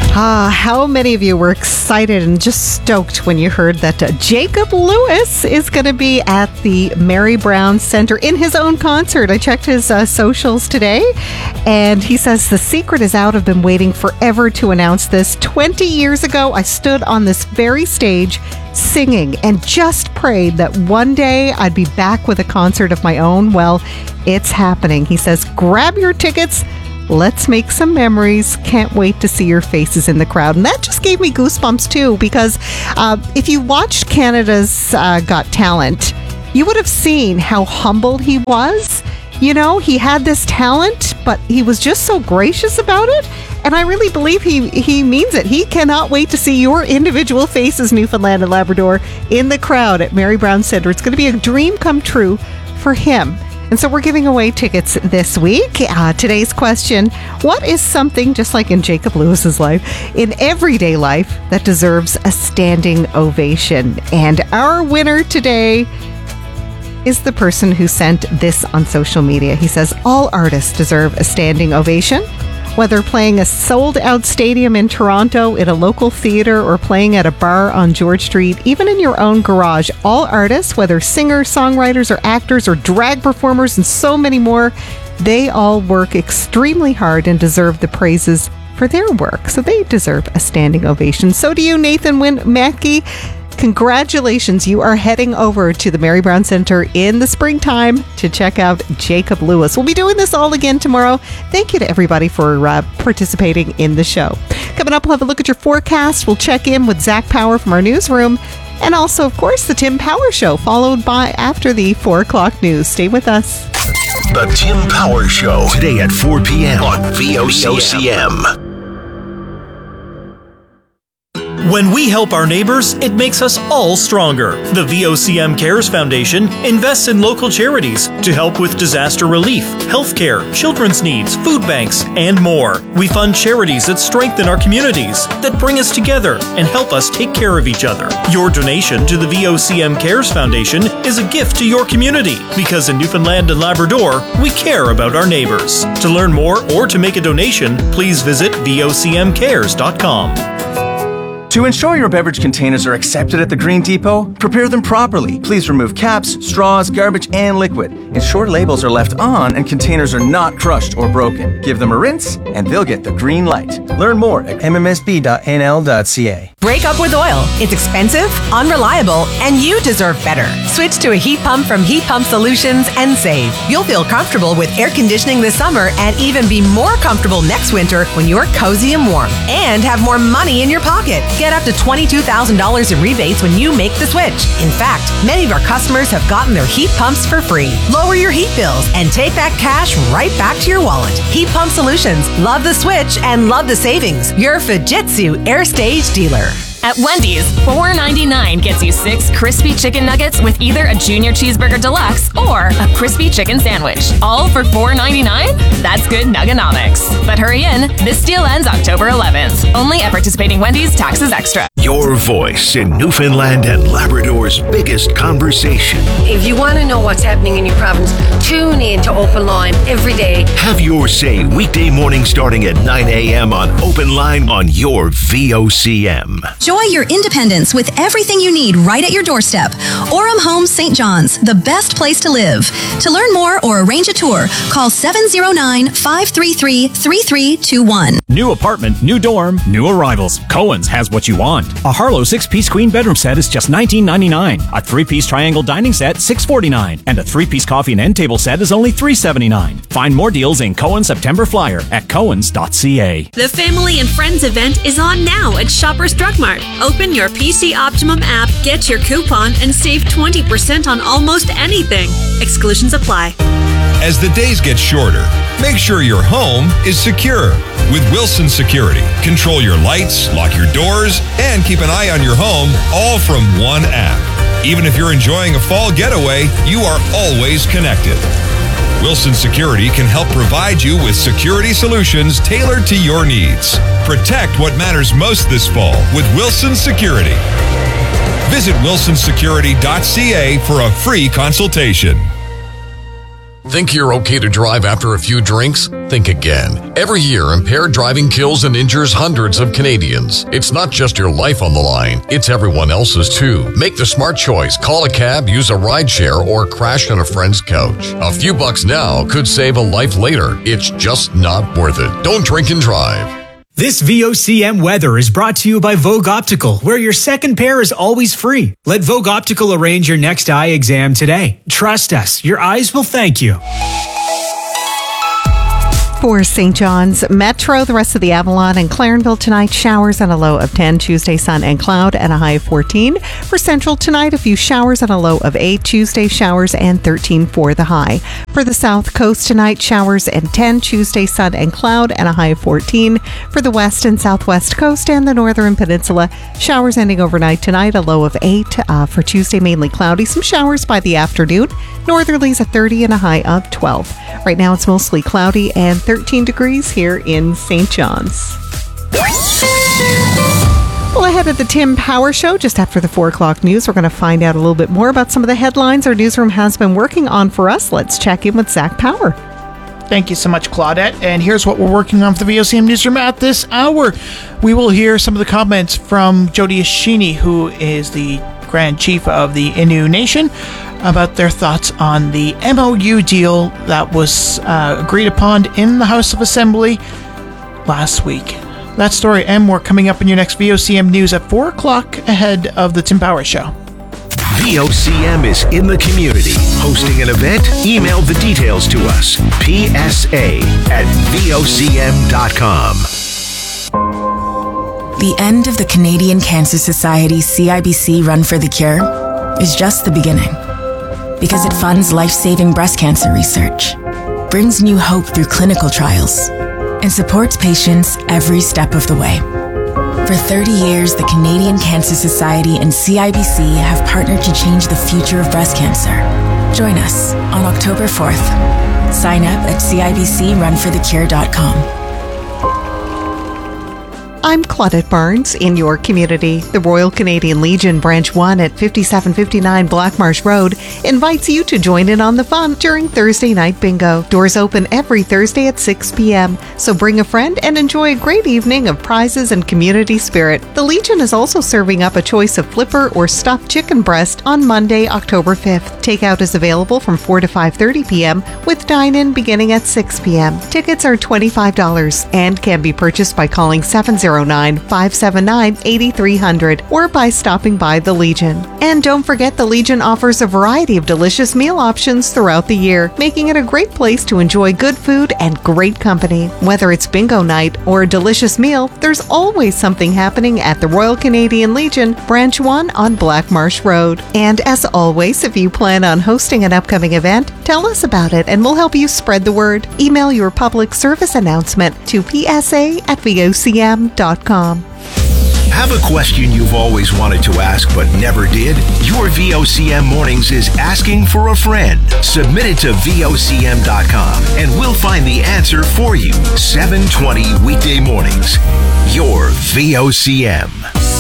How many of you were excited and just stoked when you heard that Jacob Lewis is going to be at the Mary Brown Center in his own concert? I checked his socials today, and he says the secret is out. I've been waiting forever to announce this. 20 years ago, I stood on this very stage singing and just prayed that one day I'd be back with a concert of my own. Well, it's happening. He says, grab your tickets. Let's make some memories. Can't wait to see your faces in the crowd. And that just gave me goosebumps too, because if you watched Canada's Got Talent, you would have seen how humble he was. You know, he had this talent, but he was just so gracious about it. And I really believe he means it. He cannot wait to see your individual faces, Newfoundland and Labrador, in the crowd at Mary Brown Center. It's going to be a dream come true for him. And so we're giving away tickets this week. Today's question, what is something, just like in Jacob Lewis's life, in everyday life that deserves a standing ovation? And our winner today is the person who sent this on social media. He says, all artists deserve a standing ovation. Whether playing a sold-out stadium in Toronto, at a local theater, or playing at a bar on George Street, even in your own garage, all artists, whether singers, songwriters, or actors, or drag performers, and so many more, they all work extremely hard and deserve the praises for their work. So they deserve a standing ovation. So do you, Nathan Mackey. Congratulations, you are heading over to the Mary Brown Center in the springtime to check out Jacob Lewis. We'll be doing this all again tomorrow. Thank you to everybody for participating in the show. Coming up, we'll have a look at your forecast. We'll check in with Zach Power from our newsroom. And also, of course, the Tim Power Show, followed by after the 4 o'clock news. Stay with us. The Tim Power Show, today at 4 p.m. on VOCM. When we help our neighbors, it makes us all stronger. The VOCM Cares Foundation invests in local charities to help with disaster relief, healthcare, children's needs, food banks, and more. We fund charities that strengthen our communities, that bring us together and help us take care of each other. Your donation to the VOCM Cares Foundation is a gift to your community, because in Newfoundland and Labrador, we care about our neighbors. To learn more or to make a donation, please visit vocmcares.com. To ensure your beverage containers are accepted at the Green Depot, prepare them properly. Please remove caps, straws, garbage, and liquid. Ensure labels are left on and containers are not crushed or broken. Give them a rinse, and they'll get the green light. Learn more at mmsb.nl.ca. Break up with oil. It's expensive, unreliable, and you deserve better. Switch to a heat pump from Heat Pump Solutions and save. You'll feel comfortable with air conditioning this summer and even be more comfortable next winter when you're cozy and warm. And have more money in your pocket. Get up to $22,000 in rebates when you make the switch. In fact, many of our customers have gotten their heat pumps for free. Lower your heat bills and take that cash right back to your wallet. Heat Pump Solutions. Love the switch and love the savings. Your Fujitsu Air Stage dealer. At Wendy's, $4.99 gets you 6 crispy chicken nuggets with either a Junior Cheeseburger Deluxe or a crispy chicken sandwich. All for $4.99? That's good nuggenomics. But hurry in, this deal ends October 11th. Only at participating Wendy's, taxes extra. Your voice in Newfoundland and Labrador's biggest conversation. If you want to know what's happening in your province, tune in to Open Line every day. Have your say weekday morning starting at 9 a.m. on Open Line on your VOCM. Enjoy your independence with everything you need right at your doorstep. Orem Homes St. John's, the best place to live. To learn more or arrange a tour, call 709-533-3321. New apartment, new dorm, new arrivals. Cohen's has what you want. A Harlow 6-piece queen bedroom set is just $19.99. A 3-piece triangle dining set, $6.49. And a 3-piece coffee and end table set is only $3.79. Find more deals in Cohen's September Flyer at cohens.ca. The Family and Friends event is on now at Shoppers Drug Mart. Open your PC Optimum app, get your coupon, and save 20% on almost anything. Exclusions apply. As the days get shorter, make sure your home is secure. With Wilson Security, control your lights, lock your doors, and keep an eye on your home, all from one app. Even if you're enjoying a fall getaway, you are always connected. Wilson Security can help provide you with security solutions tailored to your needs. Protect what matters most this fall with Wilson Security. Visit wilsonsecurity.ca for a free consultation. Think you're okay to drive after a few drinks? Think again. Every year, impaired driving kills and injures hundreds of Canadians. It's not just your life on the line, it's everyone else's too. Make the smart choice. Call a cab, use a rideshare, or crash on a friend's couch. A few bucks now could save a life later. It's just not worth it. Don't drink and drive. This VOCM weather is brought to you by Vogue Optical, where your second pair is always free. Let Vogue Optical arrange your next eye exam today. Trust us, your eyes will thank you. For St. John's Metro, the rest of the Avalon and Clarenville tonight, showers and a low of 10. Tuesday, sun and cloud and a high of 14. For Central tonight, a few showers and a low of 8. Tuesday, showers and 13 for the high. For the South Coast tonight, showers and 10. Tuesday, sun and cloud and a high of 14. For the West and Southwest Coast and the Northern Peninsula, showers ending overnight tonight, a low of 8. For Tuesday, mainly cloudy. Some showers by the afternoon. Northerlies at 30 and a high of 12. Right now, it's mostly cloudy and 13 degrees here in St. John's. Well, ahead of the Tim Power Show, just after the 4 o'clock news, we're going to find out a little bit more about some of the headlines our newsroom has been working on for us. Let's check in with Zach Power. Thank you so much, Claudette. And here's what we're working on for the VOCM newsroom at this hour. We will hear some of the comments from Jody Ashini, who is the Grand Chief of the Innu Nation, about their thoughts on the MOU deal that was agreed upon in the House of Assembly last week. That story and more coming up in your next VOCM news at 4 o'clock ahead of the Tim Power Show. VOCM is in the community. Hosting an event? Email the details to us. PSA@VOCM.com. The end of the Canadian Cancer Society CIBC Run for the Cure is just the beginning. Because it funds life-saving breast cancer research, brings new hope through clinical trials, and supports patients every step of the way. For 30 years, the Canadian Cancer Society and CIBC have partnered to change the future of breast cancer. Join us on October 4th. Sign up at CIBCRunforthecure.com. I'm Claudette Barnes in your community. The Royal Canadian Legion Branch 1 at 5759 Blackmarsh Road invites you to join in on the fun during Thursday night bingo. Doors open every Thursday at 6 p.m. So bring a friend and enjoy a great evening of prizes and community spirit. The Legion is also serving up a choice of flipper or stuffed chicken breast on Monday, October 5th. Takeout is available from 4 to 5:30 p.m. with dine-in beginning at 6 p.m. Tickets are $25 and can be purchased by calling 709-579-8300 or by stopping by the Legion. And don't forget, the Legion offers a variety of delicious meal options throughout the year, making it a great place to enjoy good food and great company. Whether it's bingo night or a delicious meal, there's always something happening at the Royal Canadian Legion, Branch 1 on Blackmarsh Road. And as always, if you plan on hosting an upcoming event, tell us about it and we'll help you spread the word. Email your public service announcement to psa@vocm.com. Have a question you've always wanted to ask but never did? Your VOCM Mornings is asking for a friend. Submit it to VOCM.com and we'll find the answer for you. 7:20 weekday mornings. Your VOCM.